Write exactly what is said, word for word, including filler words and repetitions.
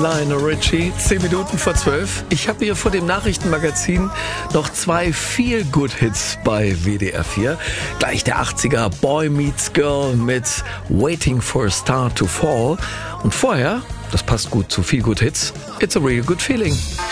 Lionel Richie, zehn Minuten vor zwölf. Ich habe hier vor dem Nachrichtenmagazin noch zwei Feel-Good-Hits bei W D R vier. Gleich der achtziger Boy Meets Girl mit Waiting for a Star to Fall. Und vorher, das passt gut zu Feel-Good-Hits, It's a Real Good Feeling.